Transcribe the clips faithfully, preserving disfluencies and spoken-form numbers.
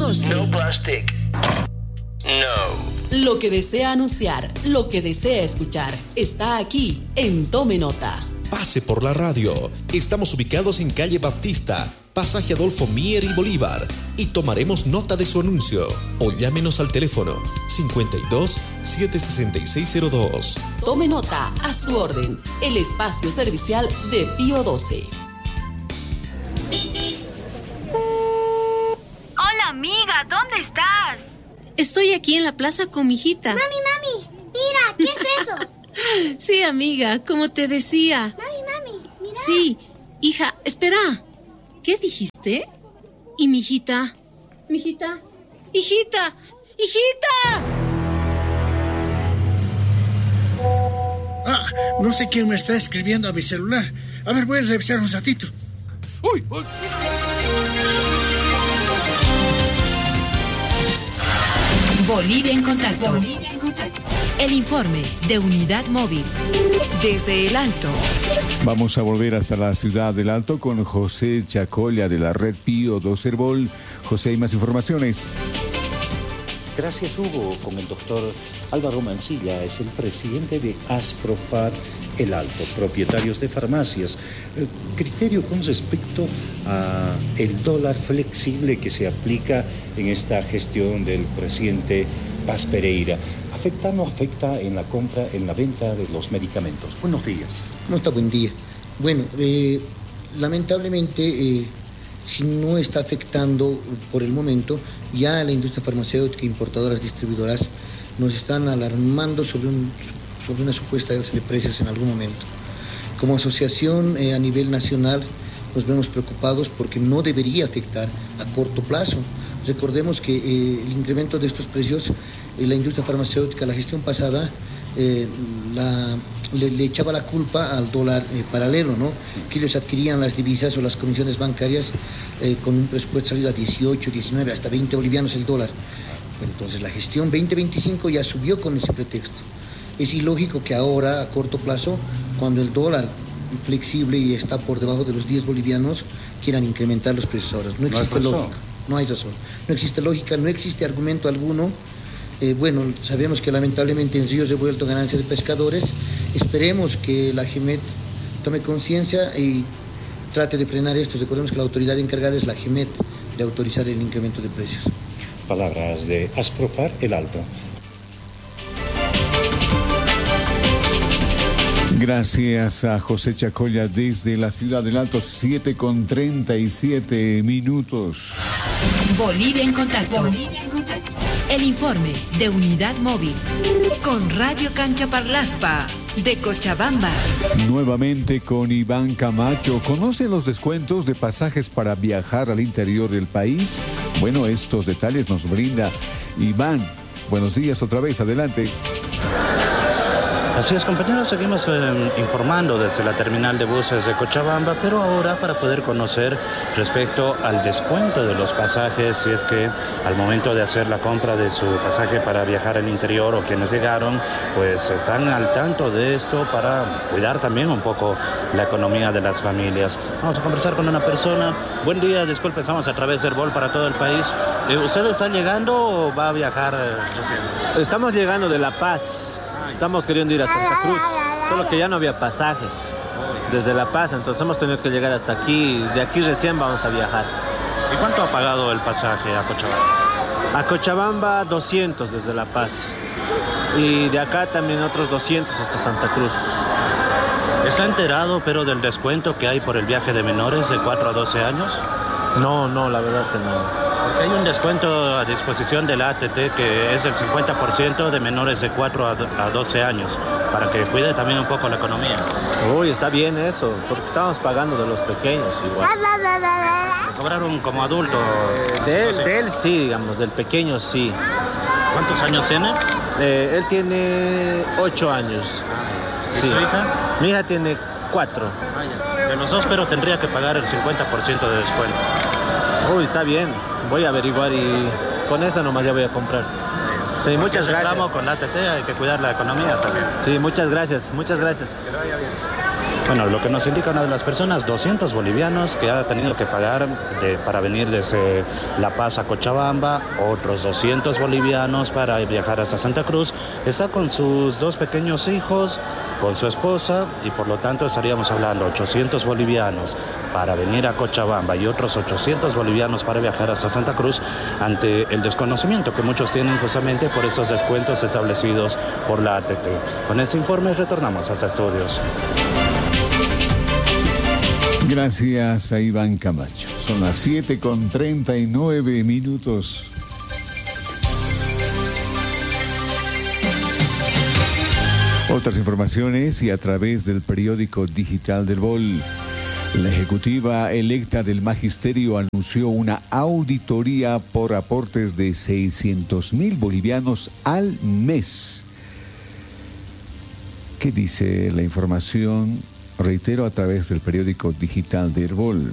doce. No plastic. No. Lo que desea anunciar, lo que desea escuchar, está aquí en Tome Nota. Pase por la radio. Estamos ubicados en calle Baptista, pasaje Adolfo Mier y Bolívar, y tomaremos nota de su anuncio. O llámenos al teléfono cincuenta y dos, setecientos sesenta y seis cero dos. Tome Nota, a su orden, el espacio servicial de Pío doce. Hola amiga, ¿dónde estás? Estoy aquí en la plaza con mi hijita. Mami, mami, mira, ¿qué es eso? Sí, amiga, como te decía. Mami, mami, mira. Sí, hija, espera. ¿Qué dijiste? ¿Y mi hijita? ¿Mi hijita? ¡Hijita! ¡Hijita! Ah, no sé quién me está escribiendo a mi celular. A ver, voy a revisar un ratito. Uy, uy. Bolivia en contacto. Bolivia en contacto. El informe de Unidad Móvil. Desde el Alto. Vamos a volver hasta la ciudad del Alto con José Chacolla de la red Pío doce Herbol. José, hay más informaciones. Gracias, Hugo. Con el doctor Álvaro Mancilla, es el presidente de Asprofar El Alto, propietarios de farmacias. Eh, criterio con respecto a el dólar flexible que se aplica en esta gestión del presidente Paz Pereira. ¿Afecta o no afecta en la compra, en la venta de los medicamentos? Buenos días. No está buen día. Bueno, eh, lamentablemente, eh, si no está afectando por el momento, ya la industria farmacéutica, importadoras, distribuidoras, nos están alarmando sobre, un, sobre una supuesta alza de precios en algún momento. Como asociación eh, a nivel nacional nos vemos preocupados porque no debería afectar a corto plazo. Recordemos que eh, el incremento de estos precios, eh, la industria farmacéutica, la gestión pasada, eh, la, le, le echaba la culpa al dólar eh, paralelo, ¿no? Que ellos adquirían las divisas o las comisiones bancarias eh, con un presupuesto salido a dieciocho, diecinueve, hasta veinte bolivianos el dólar. Bueno, entonces la gestión veinte veinticinco ya subió con ese pretexto. Es ilógico que ahora, a corto plazo, cuando el dólar flexible y está por debajo de los diez bolivianos, quieran incrementar los precios ahora. No existe no lógica. No hay razón. No existe lógica, no existe argumento alguno. Eh, bueno, sabemos que lamentablemente en ríos revuelto ganancia de pescadores. Esperemos que la GEMET tome conciencia y trate de frenar esto. Recordemos que la autoridad encargada es la GEMET de autorizar el incremento de precios. Palabras de Asprofar El Alto. Gracias a José Chacolla desde la ciudad del Alto, siete con treinta y siete minutos. Bolivia en contacto. Bolivia en contacto. El informe de Unidad Móvil con Radio Cancha Parlaspa de Cochabamba. Nuevamente con Iván Camacho. ¿Conoce los descuentos de pasajes para viajar al interior del país? Bueno, estos detalles nos brinda Iván. Buenos días otra vez, adelante. Así es, compañeros, seguimos eh, informando desde la terminal de buses de Cochabamba, pero ahora para poder conocer respecto al descuento de los pasajes, si es que al momento de hacer la compra de su pasaje para viajar al interior o quienes llegaron, pues están al tanto de esto para cuidar también un poco la economía de las familias. Vamos a conversar con una persona. Buen día, disculpe, estamos a través del Herbol para todo el país. ¿Usted está llegando o va a viajar eh, recién? Estamos llegando de La Paz. Estamos queriendo ir a Santa Cruz, solo que ya no había pasajes desde La Paz, entonces hemos tenido que llegar hasta aquí. De aquí recién vamos a viajar. ¿Y cuánto ha pagado el pasaje a Cochabamba? A Cochabamba doscientos desde La Paz y de acá también otros doscientos hasta Santa Cruz. ¿Está enterado pero del descuento que hay por el viaje de menores de cuatro a doce años? No, no, la verdad que no. Porque hay un descuento a disposición de la A T T que es el cincuenta por ciento de menores de cuatro a doce años, para que cuide también un poco la economía. Uy, está bien eso, porque estábamos pagando de los pequeños igual. ¿Le cobraron como adulto? Eh, de, él, de él sí, digamos, del pequeño sí. ¿Cuántos años tiene? Eh, él tiene ocho años. ¿Y sí. su hija? Mi hija tiene cuatro. De los dos, pero tendría que pagar el cincuenta por ciento de descuento. Uy, está bien. Voy a averiguar y con eso nomás ya voy a comprar. Sí, muchas gracias. Con la A T T hay que cuidar la economía también. Sí, muchas gracias, muchas gracias. Que vaya bien. Bueno, lo que nos indica una de las personas, doscientos bolivianos que ha tenido que pagar de, para venir desde La Paz a Cochabamba, otros doscientos bolivianos para viajar hasta Santa Cruz. Está con sus dos pequeños hijos, con su esposa, y por lo tanto estaríamos hablando ochocientos bolivianos para venir a Cochabamba y otros ochocientos bolivianos para viajar hasta Santa Cruz, ante el desconocimiento que muchos tienen justamente por esos descuentos establecidos por la A T T. Con este informe retornamos hasta estudios. Gracias a Iván Camacho. Son las siete con treinta y nueve minutos. Otras informaciones y a través del periódico digital del Bol. La ejecutiva electa del Magisterio anunció una auditoría por aportes de seiscientos mil bolivianos al mes. ¿Qué dice la información? Reitero, a través del periódico digital de Herbol.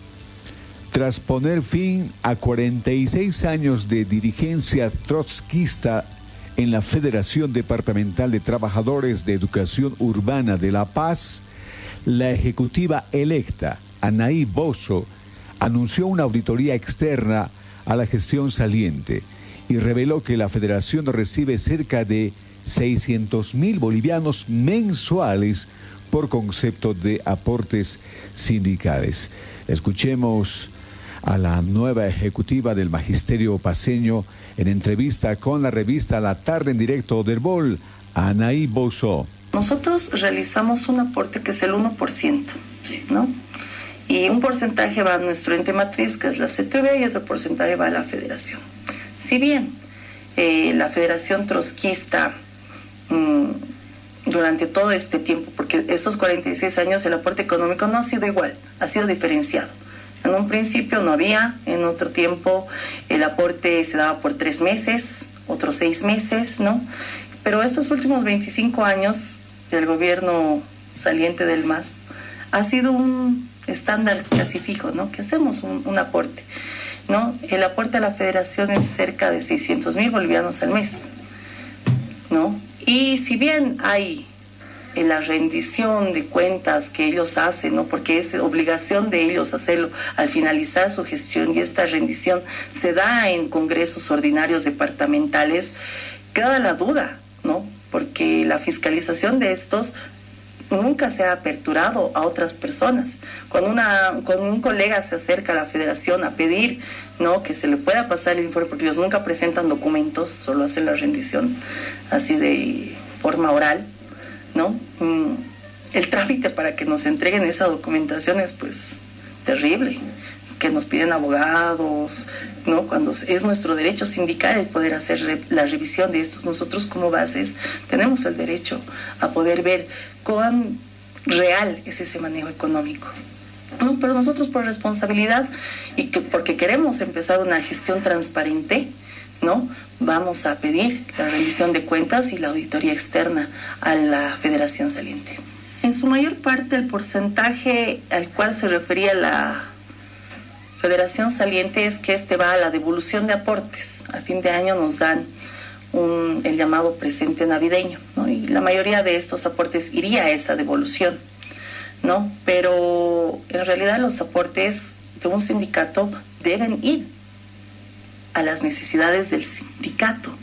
Tras poner fin a cuarenta y seis años de dirigencia trotskista en la Federación Departamental de Trabajadores de Educación Urbana de La Paz, la ejecutiva electa, Anaí Bozo, anunció una auditoría externa a la gestión saliente y reveló que la federación recibe cerca de seiscientos mil bolivianos mensuales por concepto de aportes sindicales. Escuchemos a la nueva ejecutiva del Magisterio paceño en entrevista con la revista La Tarde en Directo del Bol, Anaí Bozo. Nosotros realizamos un aporte que es el uno por ciento, ¿no? Y un porcentaje va a nuestro ente matriz, que es la C T V, y otro porcentaje va a la federación. Si bien eh, la Federación Trotskista mmm, durante todo este tiempo, porque estos cuarenta y seis años el aporte económico no ha sido igual, ha sido diferenciado. En un principio no había, en otro tiempo el aporte se daba por tres meses, otros seis meses, ¿no? Pero estos últimos veinticinco años del gobierno saliente del M A S ha sido un estándar casi fijo, ¿no? Que hacemos un, un aporte, ¿no? El aporte a la federación es cerca de seiscientos mil bolivianos al mes, ¿no? Y si bien hay en la rendición de cuentas que ellos hacen, ¿no? Porque es obligación de ellos hacerlo al finalizar su gestión, y esta rendición se da en congresos ordinarios departamentales, queda la duda, ¿no? Porque la fiscalización de estos nunca se ha aperturado a otras personas. Cuando, una, cuando un colega se acerca a la federación a pedir, ¿no?, que se le pueda pasar el informe, porque ellos nunca presentan documentos, solo hacen la rendición así de forma oral, ¿no? El trámite para que nos entreguen esa documentación es pues terrible, que nos piden abogados, ¿no? Cuando es nuestro derecho sindical el poder hacer re, la revisión de estos. Nosotros como bases tenemos el derecho a poder ver cuán real es ese manejo económico, ¿no? Pero nosotros por responsabilidad y que porque queremos empezar una gestión transparente, ¿no?, vamos a pedir la revisión de cuentas y la auditoría externa a la Federación Saliente. En su mayor parte el porcentaje al cual se refería la Federación Saliente es que este va a la devolución de aportes. Al fin de año nos dan un, el llamado presente navideño, ¿no? Y la mayoría de estos aportes iría a esa devolución, ¿no? Pero en realidad los aportes de un sindicato deben ir a las necesidades del sindicato.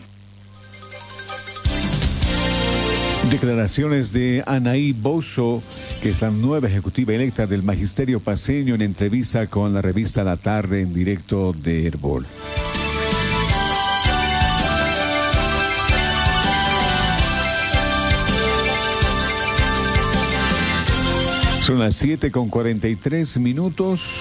Declaraciones de Anaí Bozo, que es la nueva ejecutiva electa del Magisterio paceño, en entrevista con la revista La Tarde en Directo de Herbol. Son las siete con cuarenta y tres minutos.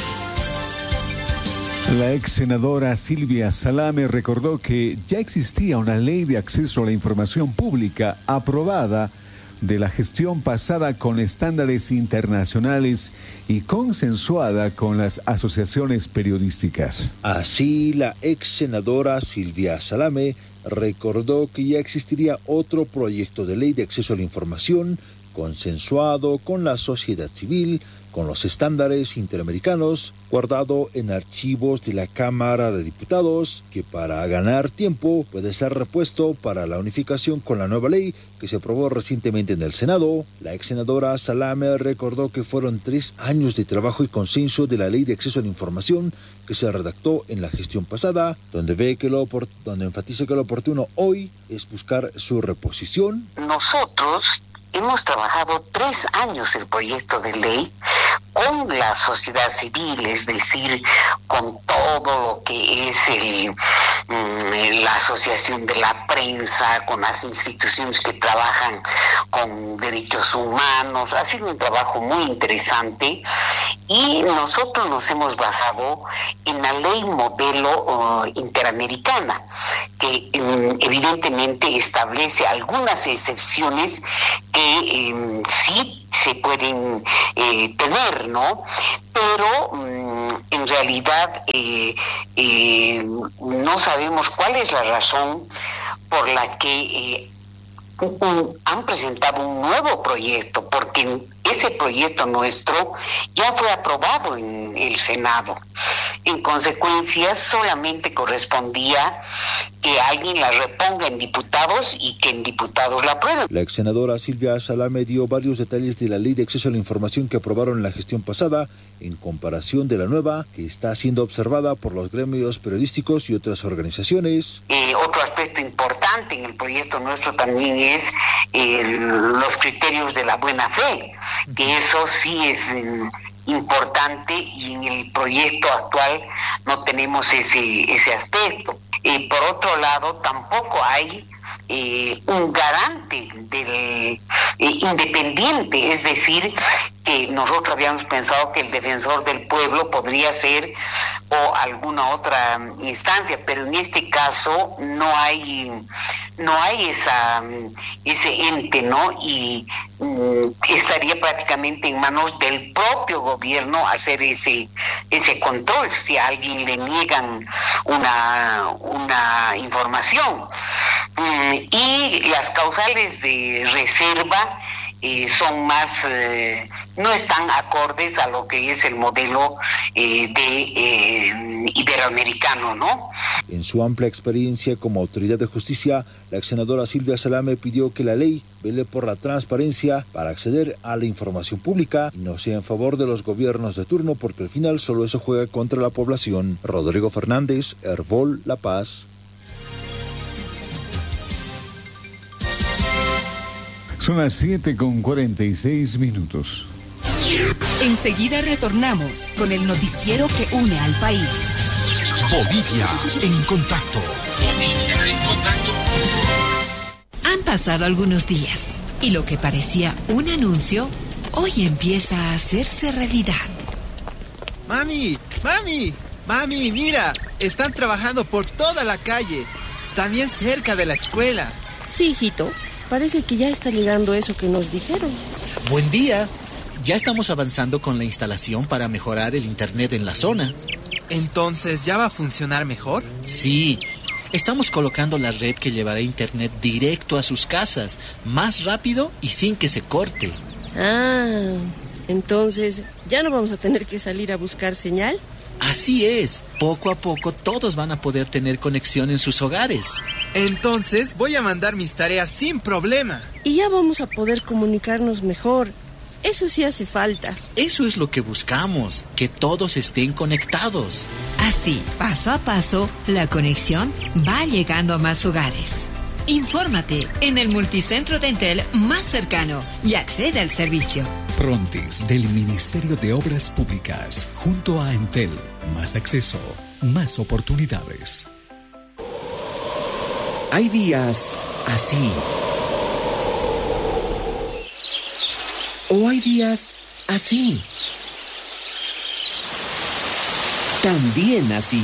La ex senadora Silvia Salame recordó que ya existía una ley de acceso a la información pública aprobada de la gestión pasada con estándares internacionales y consensuada con las asociaciones periodísticas. Así, la ex senadora Silvia Salame recordó que ya existiría otro proyecto de ley de acceso a la información consensuado con la sociedad civil, con los estándares interamericanos, guardado en archivos de la Cámara de Diputados, que para ganar tiempo puede ser repuesto para la unificación con la nueva ley que se aprobó recientemente en el Senado. La ex senadora Salame recordó que fueron tres años de trabajo y consenso de la Ley de Acceso a la Información que se redactó en la gestión pasada, donde ve que lo donde enfatiza que lo oportuno hoy es buscar su reposición. Nosotros hemos trabajado tres años el proyecto de ley con la sociedad civil, es decir, con todo lo que es el, la asociación de la prensa, con las instituciones que trabajan con derechos humanos. Ha sido un trabajo muy interesante y nosotros nos hemos basado en la ley modelo uh, interamericana, que um, evidentemente establece algunas excepciones que um, sí se pueden eh, tener, ¿no? Pero um, en realidad eh, eh, no sabemos cuál es la razón por la que eh, un, han presentado un nuevo proyecto, porque ese proyecto nuestro ya fue aprobado en el Senado. En consecuencia, solamente correspondía que alguien la reponga en diputados y que en diputados la aprueben. La ex senadora Silvia Salame dio varios detalles de la Ley de Acceso a la Información que aprobaron en la gestión pasada, en comparación de la nueva, que está siendo observada por los gremios periodísticos y otras organizaciones. Eh, otro aspecto importante en el proyecto nuestro también es eh, los criterios de la buena fe, que eso sí es eh, importante y en el proyecto actual no tenemos ese, ese aspecto. Eh, por otro lado, tampoco hay eh, un garante del eh, independiente, es decir, que nosotros habíamos pensado que el defensor del pueblo podría ser o alguna otra instancia, pero en este caso no hay no hay esa ese ente, ¿no? Y um, estaría prácticamente en manos del propio gobierno hacer ese ese control si a alguien le niegan una una información. Um, y las causales de reserva Eh, son más, eh, no están acordes a lo que es el modelo eh, de eh, iberoamericano, ¿no? En su amplia experiencia como autoridad de justicia, la ex senadora Silvia Salame pidió que la ley vele por la transparencia para acceder a la información pública y no sea en favor de los gobiernos de turno, porque al final solo eso juega contra la población. Rodrigo Fernández, Herbol, La Paz. Son las siete con cuarenta y seis minutos. Enseguida retornamos con el noticiero que une al país. Bolivia en contacto. Bolivia en contacto. Han pasado algunos días y lo que parecía un anuncio hoy empieza a hacerse realidad. Mami, mami, mami, mira, están trabajando por toda la calle, también cerca de la escuela. Sí, hijito. Parece que ya está llegando eso que nos dijeron. Buen día. Ya estamos avanzando con la instalación para mejorar el internet en la zona. ¿Entonces ya va a funcionar mejor? Sí. Estamos colocando la red que llevará internet directo a sus casas, más rápido y sin que se corte. Ah, entonces, ¿ya no vamos a tener que salir a buscar señal? Así es. Poco a poco todos van a poder tener conexión en sus hogares. Entonces voy a mandar mis tareas sin problema. Y ya vamos a poder comunicarnos mejor. Eso sí hace falta. Eso es lo que buscamos, que todos estén conectados. Así, paso a paso, la conexión va llegando a más hogares. Infórmate en el multicentro de Entel más cercano y accede al servicio. Prontis del Ministerio de Obras Públicas, junto a Entel. Más acceso, más oportunidades. Hay días así. O hay días así. También así.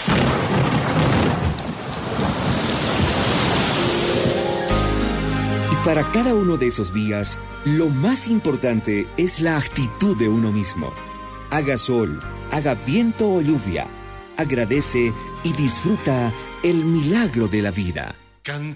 Y para cada uno de esos días, lo más importante es la actitud de uno mismo. Haga sol, haga viento o lluvia. Agradece y disfruta el milagro de la vida.